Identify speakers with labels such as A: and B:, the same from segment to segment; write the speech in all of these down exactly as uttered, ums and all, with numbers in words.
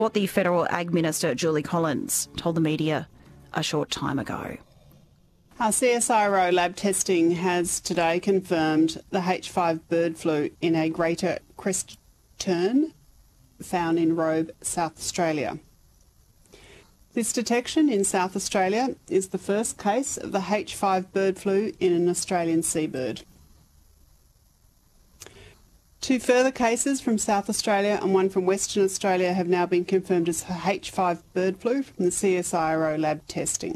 A: What the Federal Ag Minister, Julie Collins, told the media a short time ago.
B: Our C S I R O lab testing has today confirmed the H five bird flu in a greater crest tern found in Robe, South Australia. This detection in South Australia is the first case of the H five bird flu in an Australian seabird. Two further cases from South Australia and one from Western Australia have now been confirmed as H five bird flu from the C S I R O lab testing.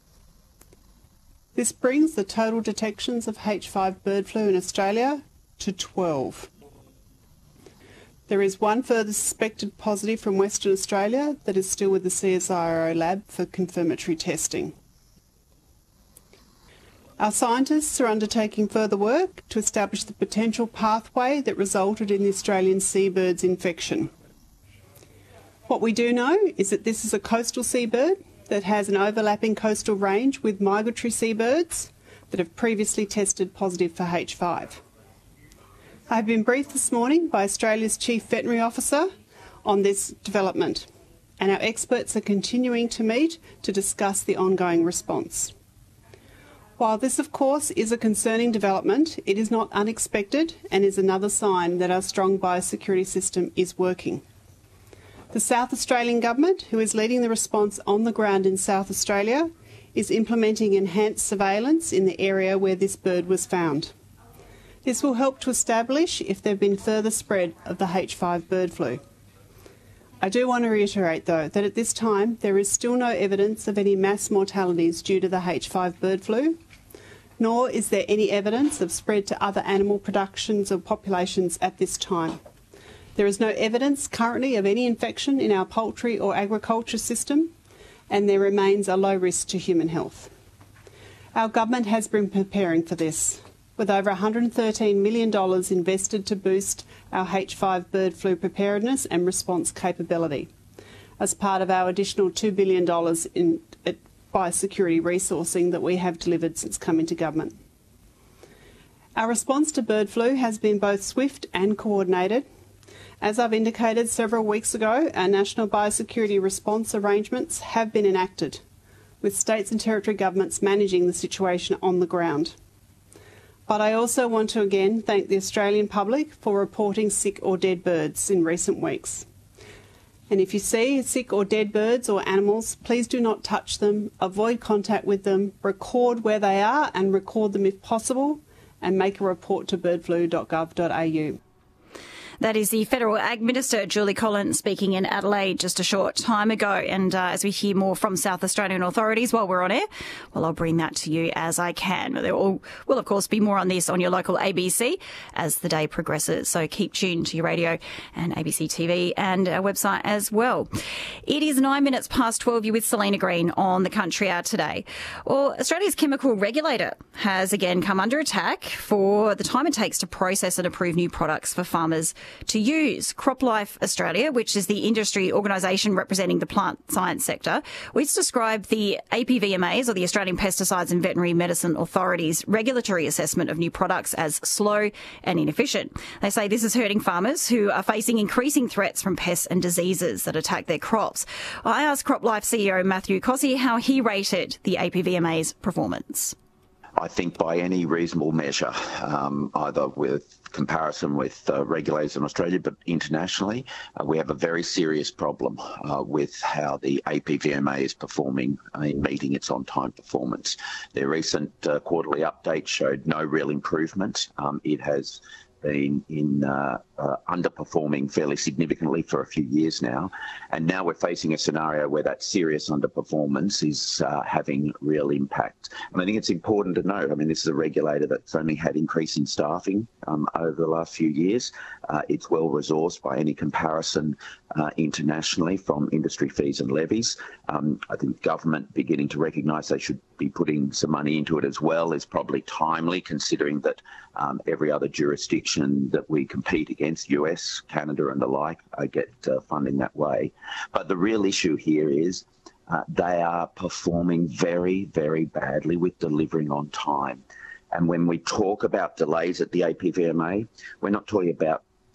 B: This brings the total detections of H five bird flu in Australia to twelve. There is one further suspected positive from Western Australia that is still with the C S I R O lab for confirmatory testing. Our scientists are undertaking further work to establish the potential pathway that resulted in the Australian seabird's infection. What we do know is that this is a coastal seabird that has an overlapping coastal range with migratory seabirds that have previously tested positive for H five. I have been briefed this morning by Australia's Chief Veterinary Officer on this development, and our experts are continuing to meet to discuss the ongoing response. While this, of course, is a concerning development, it is not unexpected and is another sign that our strong biosecurity system is working. The South Australian Government, who is leading the response on the ground in South Australia, is implementing enhanced surveillance in the area where this bird was found. This will help to establish if there have been further spread of the H five bird flu. I do want to reiterate, though, that at this time there is still no evidence of any mass mortalities due to the H five bird flu, nor is there any evidence of spread to other animal productions or populations at this time. There is no evidence currently of any infection in our poultry or agriculture system, and there remains a low risk to human health. Our government has been preparing for this, with over one hundred thirteen million dollars invested to boost our H five bird flu preparedness and response capability, as part of our additional two billion dollars in biosecurity resourcing that we have delivered since coming to government. Our response to bird flu has been both swift and coordinated. As I've indicated several weeks ago, our national biosecurity response arrangements have been enacted, with states and territory governments managing the situation on the ground. But I also want to again thank the Australian public for reporting sick or dead birds in recent weeks. And if you see sick or dead birds or animals, please do not touch them, avoid contact with them, record where they are and record them if possible, and make a report to bird flu dot gov dot a u.
A: That is the Federal Ag Minister, Julie Collins, speaking in Adelaide just a short time ago. And uh, as we hear more from South Australian authorities while we're on air, well, I'll bring that to you as I can. There will, will, of course, be more on this on your local A B C as the day progresses. So keep tuned to your radio and A B C T V and our website as well. It is nine minutes past twelve. You're with Selena Green on the Country Hour today. Well, Australia's chemical regulator has again come under attack for the time it takes to process and approve new products for farmers to use. CropLife Australia, which is the industry organisation representing the plant science sector, it's described the A P V M A's, or the Australian Pesticides and Veterinary Medicine Authority's regulatory assessment of new products, as slow and inefficient. They say this is hurting farmers who are facing increasing threats from pests and diseases that attack their crops. I asked CropLife C E O Matthew Cossey how he rated the A P V M A's performance.
C: I think by any reasonable measure, um, either with comparison with uh, regulators in Australia, but internationally, uh, we have a very serious problem uh, with how the A P V M A is performing in meeting its on-time performance. Their recent uh, quarterly update showed no real improvement. Um, it has been in uh, uh, underperforming fairly significantly for a few years now, and now we're facing a scenario where that serious underperformance is uh, having real impact. And I think it's important to note, I mean, this is a regulator that's only had increasing staffing um, over the last few years. Uh, it's well resourced by any comparison uh, internationally from industry fees and levies. Um, I think government beginning to recognise they should be putting some money into it as well is probably timely, considering that um, every other jurisdiction that we compete against, U S, Canada and the like, uh, get uh, funding that way. But the real issue here is uh, they are performing very, very badly with delivering on time. And when we talk about delays at the A P V M A, we're not talking about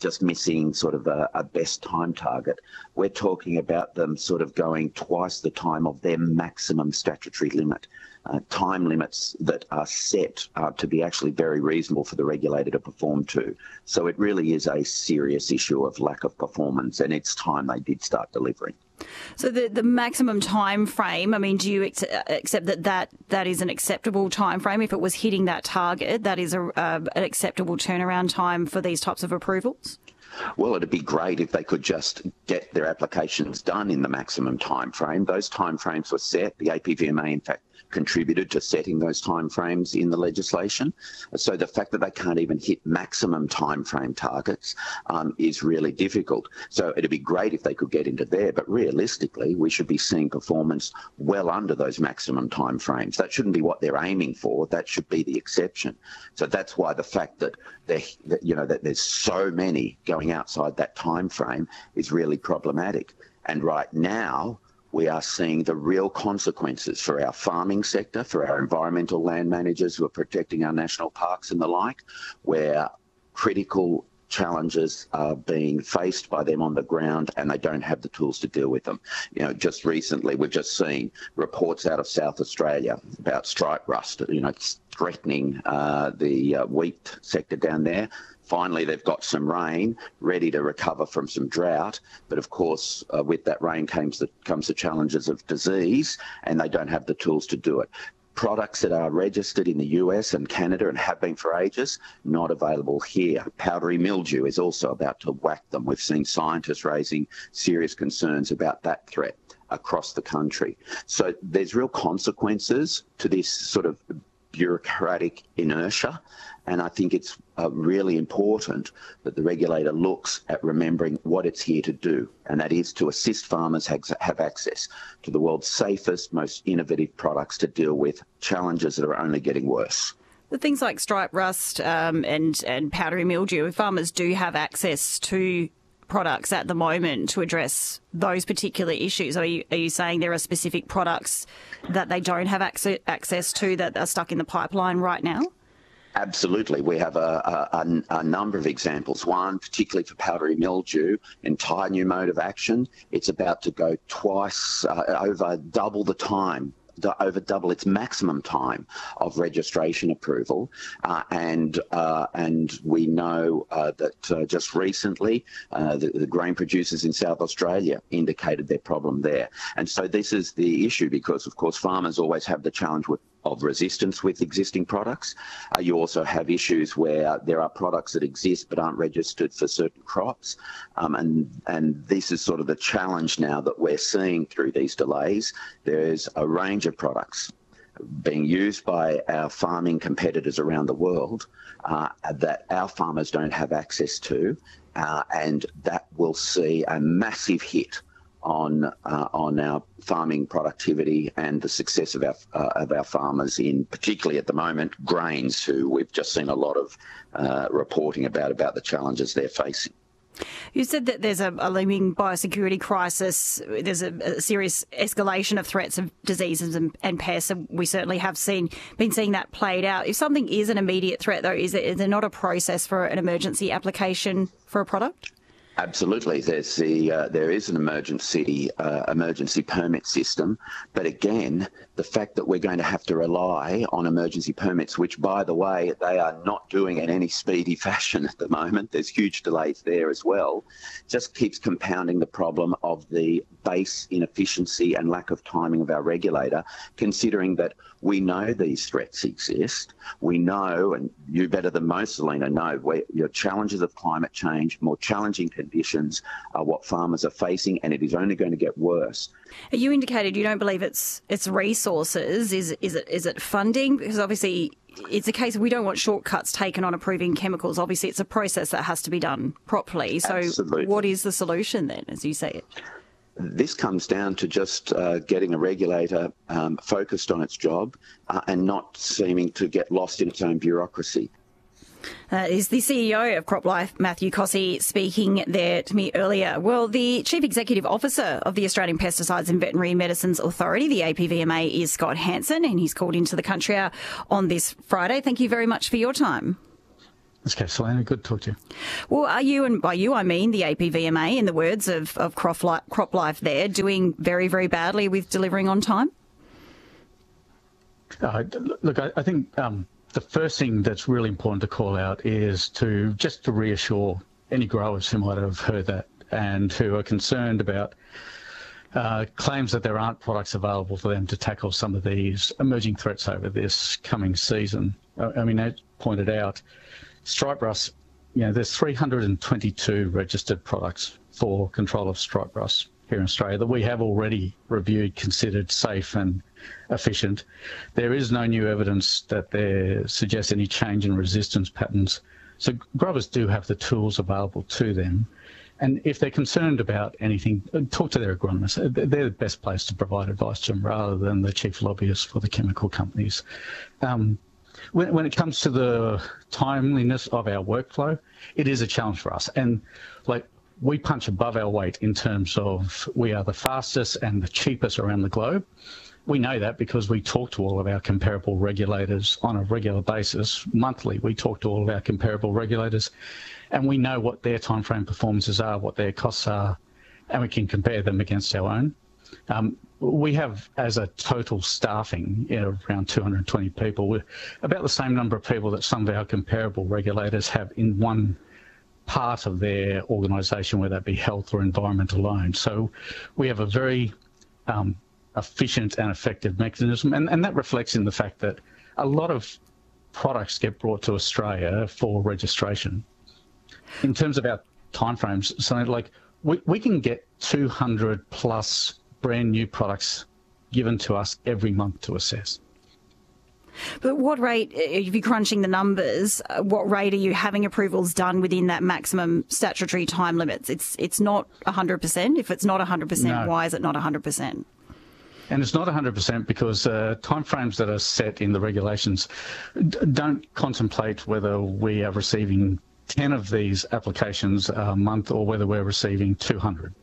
C: just missing sort of a, a best time target. We're talking about them sort of going twice the time of their maximum statutory limit. Uh, time limits that are set uh, to be actually very reasonable for the regulator to perform to. So it really is a serious issue of lack of performance, and it's time they did start delivering.
A: So the, the maximum time frame, I mean, do you ex- accept that, that that is an acceptable time frame? If it was hitting that target, that is a, uh, an acceptable turnaround time for these types of approvals?
C: Well, it'd be great if they could just get their applications done in the maximum time frame. Those time frames were set. The A P V M A, in fact, contributed to setting those timeframes in the legislation. So the fact that they can't even hit maximum timeframe targets um, is really difficult. So it'd be great if they could get into there, but realistically, we should be seeing performance well under those maximum timeframes. That shouldn't be what they're aiming for. That should be the exception. So that's why the fact that, that you know that there's so many going outside that timeframe is really problematic. And right now, we are seeing the real consequences for our farming sector, for our environmental land managers who are protecting our national parks and the like, where critical challenges are being faced by them on the ground and they don't have the tools to deal with them. You know, just recently we've just seen reports out of South Australia about stripe rust, you know, it's threatening uh, the uh, wheat sector down there. Finally, they've got some rain, ready to recover from some drought. But of course, uh, with that rain comes the, comes the challenges of disease, and they don't have the tools to do it. Products that are registered in the U S and Canada and have been for ages, not available here. Powdery mildew is also about to whack them. We've seen scientists raising serious concerns about that threat across the country. So there's real consequences to this sort of bureaucratic inertia. And I think it's uh, really important that the regulator looks at remembering what it's here to do, and that is to assist farmers have, have access to the world's safest, most innovative products to deal with challenges that are only getting worse.
A: The things like stripe rust um, and, and powdery mildew, if farmers do have access to products at the moment to address those particular issues, are you, are you saying there are specific products that they don't have access, access to that are stuck in the pipeline right now?
C: Absolutely. We have a, a, a number of examples. One, particularly for powdery mildew, entire new mode of action. It's about to go twice, uh, over double the time, over double its maximum time of registration approval. Uh, and uh, and we know uh, that uh, just recently uh, the, the grain producers in South Australia indicated their problem there. And so this is the issue because, of course, farmers always have the challenge with of resistance with existing products. Uh, you also have issues where there are products that exist but aren't registered for certain crops. Um, and, and this is sort of the challenge now that we're seeing through these delays. There's a range of products being used by our farming competitors around the world uh, that our farmers don't have access to, uh, and that will see a massive hit on uh, on our farming productivity and the success of our uh, of our farmers in, particularly at the moment, grains, who we've just seen a lot of uh, reporting about about the challenges they're facing.
A: You said that there's a, a looming biosecurity crisis. There's a, a serious escalation of threats of diseases and, and pests, and we certainly have seen been seeing that played out. If something is an immediate threat, though, is there, is there not a process for an emergency application for a product?
C: Absolutely, there's the uh, there is an emergency uh, emergency permit system, but again, the fact that we're going to have to rely on emergency permits, which, by the way, they are not doing in any speedy fashion at the moment. There's huge delays there as well. Just keeps compounding the problem of the base inefficiency and lack of timing of our regulator, considering that we know these threats exist. We know, and you better than most, Selena, know, where your challenges of climate change, more challenging conditions are what farmers are facing, and it is only going to get worse.
A: You indicated you don't believe it's it's resources. Is is it is it funding? Because obviously it's a case of we don't want shortcuts taken on approving chemicals. Obviously it's a process that has to be done properly. So
C: Absolutely. What
A: is the solution then, as you say it?
C: This comes down to just uh, getting a regulator um, focused on its job uh, and not seeming to get lost in its own bureaucracy.
A: Uh, is the C E O of CropLife, Matthew Cossey, speaking there to me earlier. Well, the Chief Executive Officer of the Australian Pesticides and Veterinary Medicines Authority, the A P V M A, is Scott Hansen, and he's called into the country on this Friday. Thank you very much for your time.
D: Okay, Selena, good to talk to you.
A: Well, are you, and by you I mean the A P V M A, in the words of, of CropLife, CropLife there, doing very, very badly with delivering on time?
D: Uh, look, I, I think um, the first thing that's really important to call out is to just to reassure any growers who might have heard that and who are concerned about uh, claims that there aren't products available for them to tackle some of these emerging threats over this coming season. I, I mean, as pointed out, stripe rust, you know, there's three hundred twenty-two registered products for control of stripe rust here in Australia that we have already reviewed, considered safe and efficient. There is no new evidence that there suggests any change in resistance patterns. So growers do have the tools available to them. And if they're concerned about anything, talk to their agronomists. They're the best place to provide advice to them rather than the chief lobbyists for the chemical companies. Um, When, when it comes to the timeliness of our workflow, it is a challenge for us. And like we punch above our weight in terms of we are the fastest and the cheapest around the globe. We know that because we talk to all of our comparable regulators on a regular basis. Monthly, we talk to all of our comparable regulators and we know what their timeframe performances are, what their costs are, and we can compare them against our own. Um, we have, as a total staffing, you know, around two hundred twenty people, we're about the same number of people that some of our comparable regulators have in one part of their organisation, whether that be health or environment alone. So we have a very um, efficient and effective mechanism, and, and that reflects in the fact that a lot of products get brought to Australia for registration. In terms of our timeframes, so like we, we can get two hundred plus brand new products given to us every month to assess.
A: But what rate, if you're crunching the numbers, what rate are you having approvals done within that maximum statutory time limits? It's it's not one hundred percent. If it's not one hundred percent, no. Why is it not one hundred percent?
D: And it's not one hundred percent because uh, timeframes that are set in the regulations d- don't contemplate whether we are receiving ten of these applications a month or whether we're receiving two hundred.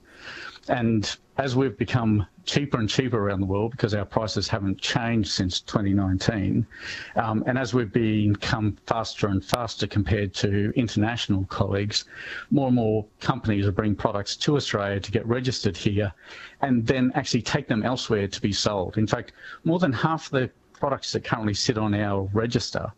D: And as we've become cheaper and cheaper around the world because our prices haven't changed since twenty nineteen, um, and as we've become faster and faster compared to international colleagues, more and more companies are bringing products to Australia to get registered here and then actually take them elsewhere to be sold. In fact, more than half the products that currently sit on our register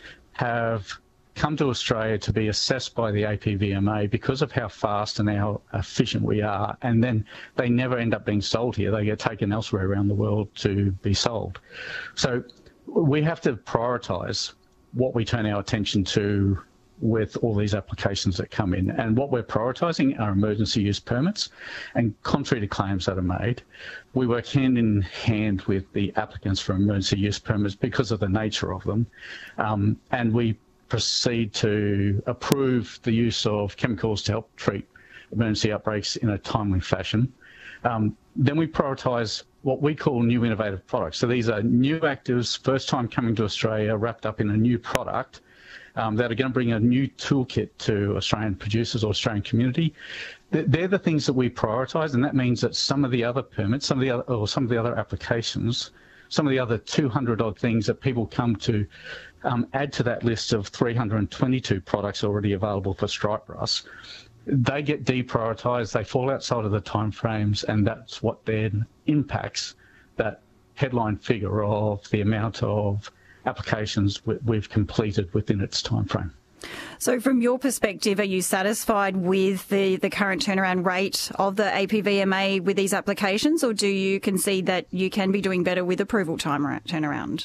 D: have come to Australia to be assessed by the A P V M A because of how fast and how efficient we are, and then they never end up being sold here. They get taken elsewhere around the world to be sold. So we have to prioritise what we turn our attention to with all these applications that come in, and what we're prioritising are emergency use permits. And contrary to claims that are made, we work hand in hand with the applicants for emergency use permits because of the nature of them, um, and we proceed to approve the use of chemicals to help treat emergency outbreaks in a timely fashion. Um, then we prioritise what we call new innovative products. So these are new actives, first time coming to Australia, wrapped up in a new product um, that are going to bring a new toolkit to Australian producers or Australian community. They're the things that we prioritise, and that means that some of the other permits, some of the other, or some of the other applications, some of the other two hundred odd things that people come to um, add to that list of three hundred twenty-two products already available for stripe rust, they get deprioritised, they fall outside of the timeframes, and that's what then impacts that headline figure of the amount of applications we've completed within its timeframe.
A: So from your perspective, are you satisfied with the, the current turnaround rate of the A P V M A with these applications, or do you concede that you can be doing better with approval time turnaround?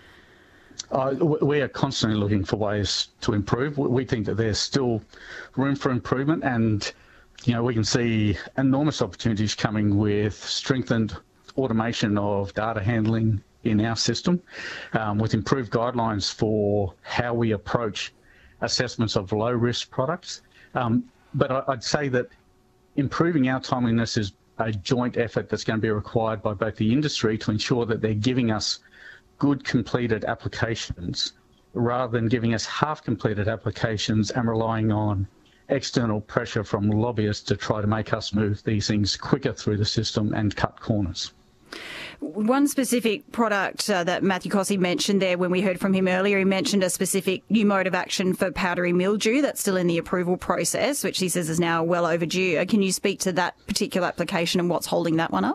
D: Uh, we are constantly looking for ways to improve. We think that there's still room for improvement, and you know we can see enormous opportunities coming with strengthened automation of data handling in our system, um, with improved guidelines for how we approach assessments of low-risk products. Um, but I, I'd say that improving our timeliness is a joint effort that's going to be required by both the industry to ensure that they're giving us good completed applications rather than giving us half-completed applications and relying on external pressure from lobbyists to try to make us move these things quicker through the system and cut corners.
A: One specific product uh, that Matthew Cossey mentioned there when we heard from him earlier, he mentioned a specific new mode of action for powdery mildew that's still in the approval process, which he says is now well overdue. Can you speak to that particular application and what's holding that one up?